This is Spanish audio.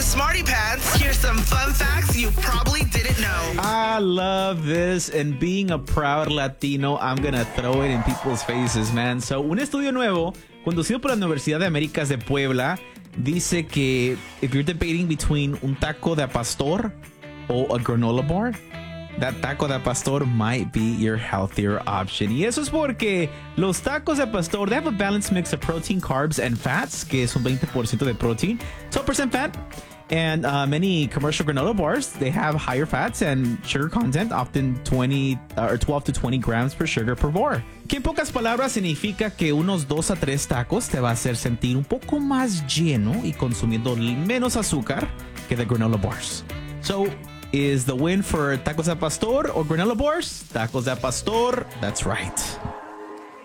Smarty Pants, here's some fun facts you probably didn't know. I love this, and being a proud Latino, I'm gonna throw it in people's faces, man. So, un estudio nuevo, conducido por la Universidad de Américas de Puebla, dice que if you're debating between un taco de pastor o a granola bar, that taco de pastor might be your healthier option. Y eso es porque los tacos de pastor, they have a balanced mix of protein, carbs, and fats, que es un 20% de protein, 12% fat. And many commercial granola bars, they have higher fats and sugar content, often 20 or 12 to 20 grams per sugar per bar. Que en pocas palabras significa que unos 2 a 3 tacos te va a hacer sentir un poco más lleno y consumiendo menos azúcar que the granola bars. So, is the win for tacos de pastor or granola bars? Tacos de pastor, that's right.